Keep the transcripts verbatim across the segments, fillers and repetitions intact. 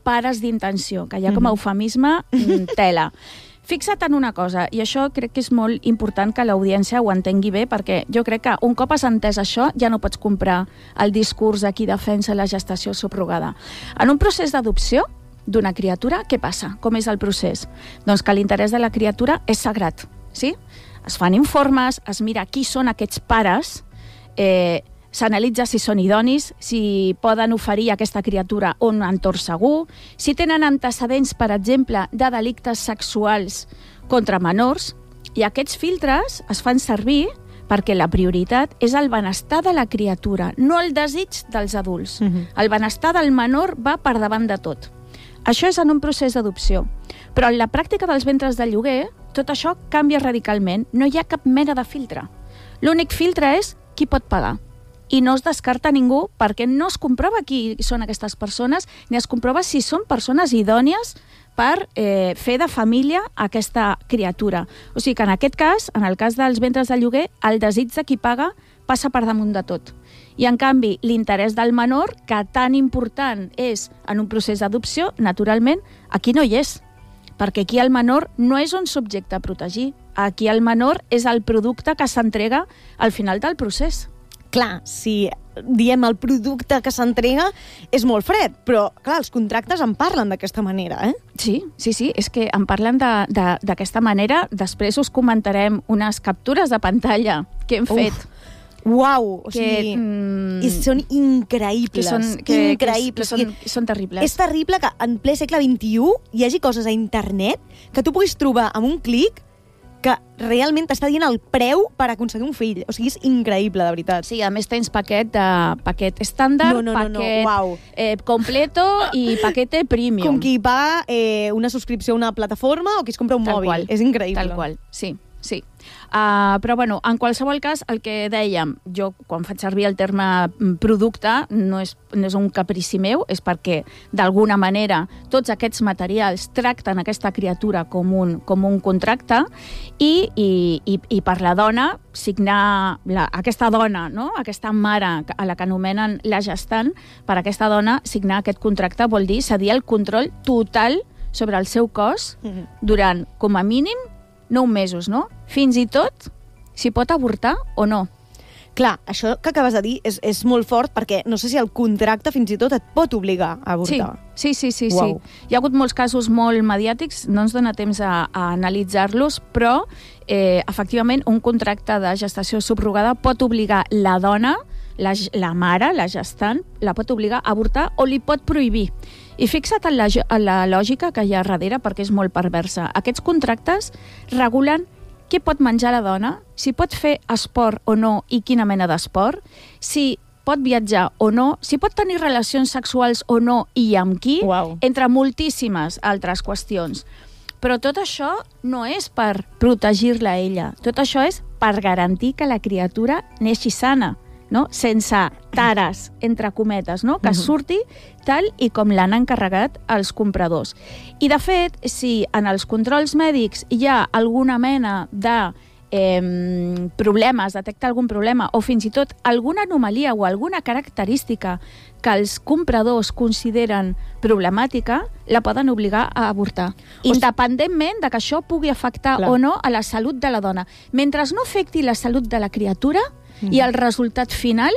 pares d'intenció, que ja com a eufemisme tela. Fixa't en una cosa, i això crec que és molt important que l'audiència ho entengui bé, perquè jo crec que un cop has entès això ja no pots comprar el discurs de qui defensa la gestació subrogada. En un procés d'adopció d'una criatura, què passa? Com és el procés? Doncs que l'interès de la criatura és sagrat, sí? Es fan informes, es mira qui són aquests pares, eh, s'analitza si són idonis, si poden oferir a aquesta criatura un entorn segur, si tenen antecedents, per exemple, de delictes sexuals contra menors, i aquests filtres es fan servir perquè la prioritat és el benestar de la criatura, no el desig dels adults. Uh-huh. El benestar del menor va per davant de tot. Això és en un procés d'adopció. Però en la pràctica dels ventres de lloguer, tot això canvia radicalment. No hi ha cap mena de filtre. L'únic filtre és qui pot pagar. I no es descarta ningú perquè no es comprova qui són aquestes persones ni es comprova si són persones idònies per eh, fer de família aquesta criatura. O sigui que en aquest cas, en el cas dels ventres de lloguer, el desig de qui paga passa per damunt de tot. I en canvi, l'interès del menor, que tan important és en un procés d'adopció, naturalment, aquí no hi és. Perquè aquí el menor no és un subjecte a protegir. Aquí el menor és el producte que s'entrega al final del procés. Clar, si diem el producte que s'entrega és molt fred, però clar, els contractes en parlen d'aquesta manera, eh? Sí, sí, sí, és que en parlen d'aquesta manera. Després us comentarem unes captures de pantalla que hem fet. Uf, uau, o sigui, mm, i són increïbles. Que són, que, increïbles. Que, que són, són terribles. És terrible que en ple segle vint-i-u hi hagi coses a internet que tu puguis trobar amb un clic que realment t'està dient el preu per aconseguir un fill. O sigui, és increïble, de veritat. Sí, a més tens paquet de paquet estàndard, no, no, no, paquet no. Wow. eh, completo i paquete premium. Com qui paga eh, una subscripció a una plataforma o qui es compra un tal mòbil. Qual, és increïble. Tal qual, sí. Sí. Uh, però, bueno, en qualsevol cas, el que dèiem, jo, quan faig servir el terme producte, no és, no és un caprici meu, és perquè, d'alguna manera, tots aquests materials tracten aquesta criatura com un, com un contracte i, i, i, i per la dona, signar la, aquesta dona, no? Aquesta mare a la que anomenen la gestant, per aquesta dona, signar aquest contracte vol dir cedir el control total sobre el seu cos durant, com a mínim, nou mesos, no? Fins i tot si pot avortar o no. Clar, això que acabes de dir és, és molt fort perquè no sé si el contracte fins i tot et pot obligar a avortar. Sí, sí, sí, sí, sí. Hi ha hagut molts casos molt mediàtics, no ens dona temps a, a analitzar-los, però eh, efectivament un contracte de gestació subrogada pot obligar la dona, la, la mare, la gestant, la pot obligar a avortar o li pot prohibir. I fixa't en la, en la lògica que hi ha darrere, perquè és molt perversa. Aquests contractes regulen què pot menjar la dona, si pot fer esport o no i quina mena d'esport, si pot viatjar o no, si pot tenir relacions sexuals o no i amb qui, wow. entre moltíssimes altres qüestions. Però tot això no és per protegir-la a ella, tot això és per garantir que la criatura neixi sana, no? Sense tares, entre cometes, no? Que surti tal i com l'han encarregat els compradors. I, de fet, si en els controls mèdics hi ha alguna mena de eh, problemes, detecta algun problema, o fins i tot alguna anomalia o alguna característica que els compradors consideren problemàtica, la poden obligar a avortar, independentment de que això pugui afectar Clar. o no a la salut de la dona. Mentre no afecti la salut de la criatura, Mm. i el resultat final,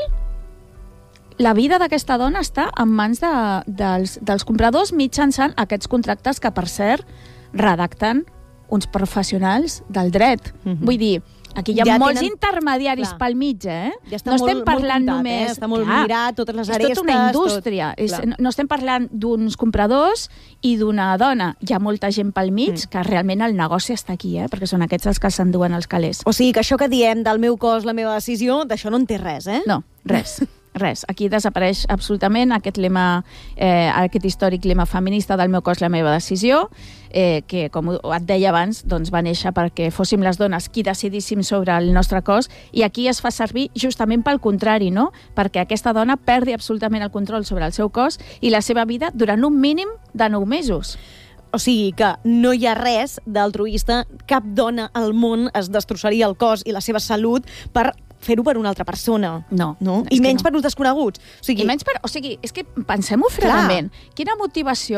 la vida d'aquesta dona està en mans de, dels, dels compradors mitjançant aquests contractes que, per cert, redacten uns professionals del dret. Mm-hmm. Vull dir, aquí hi ha ja molts tenen... intermediaris Clar. pel mig, eh? Ja no estem molt, parlant molt comptat, només... Eh? Està molt Clar, mirat, totes les arestes... És tota una indústria. Tot... És, no estem parlant d'uns compradors i d'una dona. Hi ha molta gent pel mig mm. que realment el negoci està aquí, eh? Perquè són aquests els que s'enduen els calés. O sigui que això que diem del meu cos, la meva decisió, d'això no en té res, eh? No, res. Res, aquí desapareix absolutament aquest lema, eh, aquest històric lema feminista del meu cos, la meva decisió, eh, que, com et deia abans, doncs va néixer perquè fóssim les dones qui decidíssim sobre el nostre cos, i aquí es fa servir justament pel contrari, no? Perquè aquesta dona perdi absolutament el control sobre el seu cos i la seva vida durant un mínim de nou mesos. O sigui que no hi ha res d'altruista, cap dona al món es destrossaria el cos i la seva salut per fer-ho per una altra persona. No. no? I menys no. per uns desconeguts. O sigui, I menys per... O sigui, és que pensem-ho fredament. Quina motivació